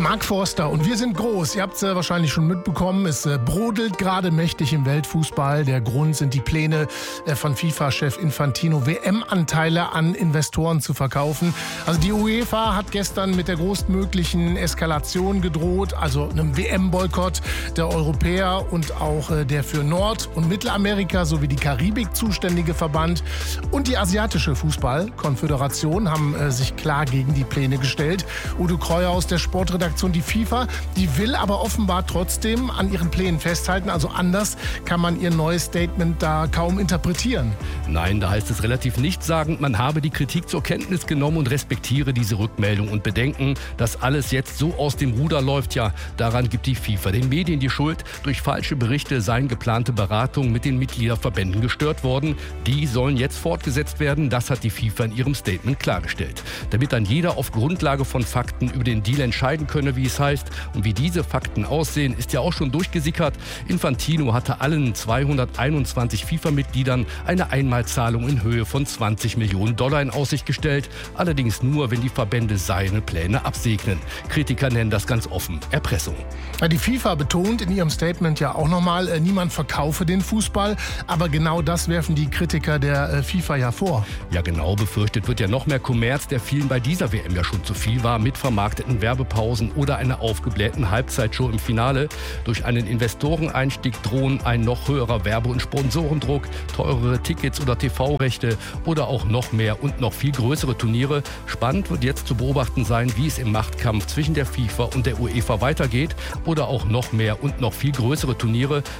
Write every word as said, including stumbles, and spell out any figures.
Mark Forster und wir sind groß. Ihr habt es äh, wahrscheinlich schon mitbekommen. Es äh, brodelt gerade mächtig im Weltfußball. Der Grund sind die Pläne äh, von FIFA-Chef Infantino, W M-Anteile an Investoren zu verkaufen. Also die UEFA hat gestern mit der größtmöglichen Eskalation gedroht, also einem W M-Boykott der Europäer und auch äh, der für Nord- und Mittelamerika sowie die Karibik zuständige Verband und die asiatische Fußballkonföderation haben äh, sich klar gegen die Pläne gestellt. Udo Kreuer aus der Sportredaktion, die FIFA, die will aber offenbar trotzdem an ihren Plänen festhalten. Also anders kann man ihr neues Statement da kaum interpretieren. Nein, da heißt es relativ nichtssagend, man habe die Kritik zur Kenntnis genommen und respektiere diese Rückmeldung und bedenken, dass alles jetzt so aus dem Ruder läuft. Ja, daran gibt die FIFA den Medien die Schuld. Durch falsche Berichte seien geplante Beratungen mit den Mitgliederverbänden gestört worden. Die sollen jetzt fortgesetzt werden. Das hat die FIFA in ihrem Statement klargestellt. Damit dann jeder auf Grundlage von Fakten über den Deal entscheiden könne, wie es heißt. Und wie diese Fakten aussehen, ist ja auch schon durchgesickert. Infantino hatte allen zweihunderteinundzwanzig FIFA-Mitgliedern eine Einmalzahlung in Höhe von zwanzig Millionen Dollar in Aussicht gestellt. Allerdings nur, wenn die Verbände seine Pläne absegnen. Kritiker nennen das ganz offen Erpressung. Die FIFA betont in ihrem Statement ja auch nochmal, äh, niemand verkaufe den Fußball. Aber genau das werfen die Kritiker der äh, FIFA ja vor. Ja genau, befürchtet wird ja noch mehr Kommerz, der vielen bei dieser W M ja schon zu viel war, mit vermarkteten Werbepausen oder einer aufgeblähten Halbzeitshow im Finale. Durch einen Investoreneinstieg drohen ein noch höherer Werbe- und Sponsorendruck, teurere Tickets oder T V-Rechte oder auch noch mehr und noch viel größere Turniere. Spannend wird jetzt zu beobachten sein, wie es im Machtkampf zwischen der FIFA und der UEFA weitergeht oder auch noch mehr und noch viel größere Turniere.